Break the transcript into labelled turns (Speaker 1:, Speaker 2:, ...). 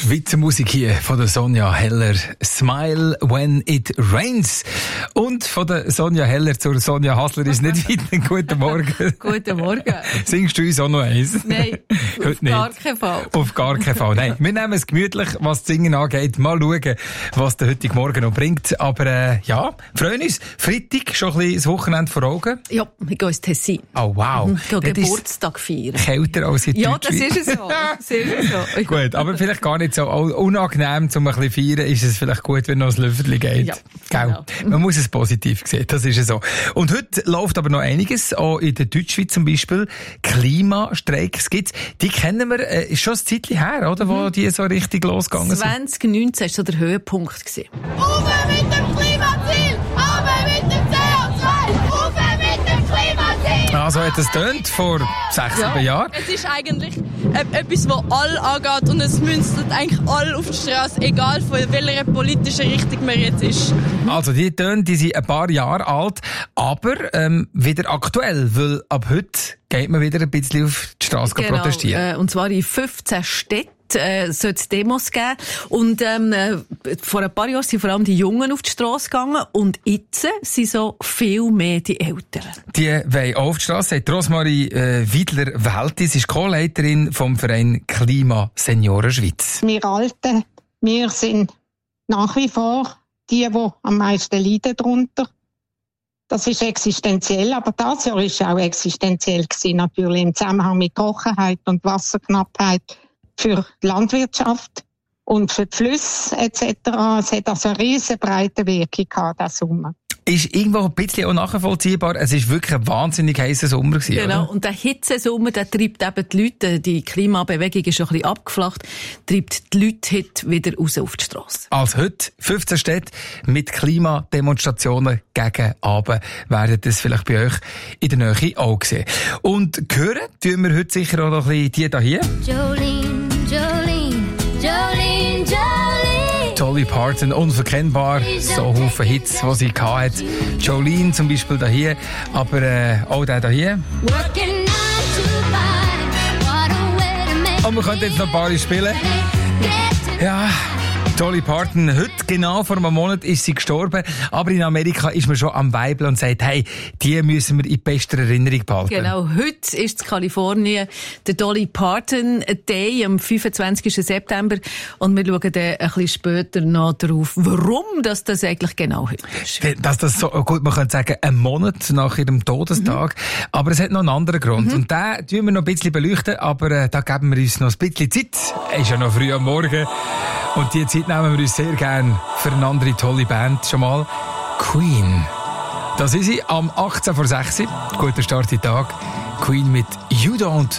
Speaker 1: Schweizer Musik hier von der Sonja Heller. Smile when it rains. Und von der Sonja Heller zur Sonja Hasler ist nicht weit. Guten Morgen.
Speaker 2: Guten Morgen.
Speaker 1: Singst du uns auch noch eins?
Speaker 2: Nein, auf gar keinen Fall. Auf
Speaker 1: gar keinen Fall. Nein, wir nehmen es gemütlich, was das Singen angeht. Mal schauen, was der heutige Morgen noch bringt. Aber freuen uns. Freitag, schon ein bisschen das Wochenende vor Augen.
Speaker 2: Ja, wir gehen ins Tessin.
Speaker 1: Oh wow.
Speaker 2: Wir gehen Geburtstag feiern.
Speaker 1: Kälter als in Deutschland.
Speaker 2: Ja, das ist es so. Das ist so.
Speaker 1: Gut, aber vielleicht gar nicht so unangenehm, um ein bisschen feiern, ist es vielleicht gut, wenn noch ein Löffel geht. Ja, genau. Man muss es positiv sehen, das ist es so. Und heute läuft aber noch einiges, auch in der Deutschschweiz zum Beispiel. Klimastreiks gibt's. Die kennen wir, ist schon ein Zeitchen her, oder? Wo die so richtig losgegangen sind.
Speaker 2: 2019 war so der Höhepunkt gewesen.
Speaker 3: Uwe mit dem Klimaziel, aber mit dem CO2. Uwe mit dem Klimaziel.
Speaker 1: Also hat es tönt vor 6-7 Jahren.
Speaker 4: Es ist eigentlich etwas, was alle angeht und es münzt eigentlich alle auf die Straße, egal von welcher politischen Richtung man jetzt ist.
Speaker 1: Also die Töne, die sind ein paar Jahre alt, aber wieder aktuell, weil ab heute geht man wieder ein bisschen auf die Straße protestieren.
Speaker 2: Und zwar in 15 Städten. Soll es Demos geben. Und vor ein paar Jahren sind vor allem die Jungen auf die Straße gegangen und jetzt sind so viel mehr die Älteren.
Speaker 1: Die wollen auf die Straße, sagt Rosmarie Wiedler-Welti. Sie ist Co-Leiterin vom Verein Klima Senioren Schweiz.
Speaker 5: Wir Alten, wir sind nach wie vor die am meisten leiden darunter. Das ist existenziell, aber das Jahr ist auch existenziell gewesen, natürlich im Zusammenhang mit Trockenheit und Wasserknappheit. Für die Landwirtschaft und für die Flüsse etc. Es hat also eine riesen breite Wirkung gehabt, der Sommer.
Speaker 1: Ist irgendwo ein bisschen auch nachvollziehbar. Es ist wirklich ein wahnsinnig heißer Sommer gewesen,
Speaker 2: genau.
Speaker 1: Oder?
Speaker 2: Und der Hitzesommer, der treibt eben die Leute, die Klimabewegung ist schon ein bisschen abgeflacht, treibt die Leute heute wieder raus auf die Straße.
Speaker 1: Also heute 15 Städte mit Klimademonstrationen gegen Abend werden das vielleicht bei euch in der Nähe auch sehen. Und hören tun wir heute sicher auch noch ein bisschen die hier.
Speaker 3: Jolene, Jolene, Jolene, Jolene.
Speaker 1: Dolly Parton, unverkennbar, so Haufen Hits, die sie hatte. Jolene zum Beispiel hier, aber auch der hier. Und wir können jetzt noch ein paar spielen. Ja, Dolly Parton, heute genau vor einem Monat ist sie gestorben, aber in Amerika ist man schon am Weibeln und sagt, hey, die müssen wir in bester Erinnerung behalten.
Speaker 2: Genau, heute ist in Kalifornien der Dolly Parton Day am 25. September und wir schauen dann ein bisschen später noch darauf, warum das eigentlich genau heute ist.
Speaker 1: Dass das so, gut, man könnte sagen, ein Monat nach ihrem Todestag, aber es hat noch einen anderen Grund und den tun wir noch ein bisschen beleuchten, aber da geben wir uns noch ein bisschen Zeit. Es ist ja noch früh am Morgen. Und die Zeit nehmen wir uns sehr gerne für eine andere tolle Band. Schon mal Queen. Das ist sie am 18 vor 6. Guter Start in den Tag. Queen mit You Don't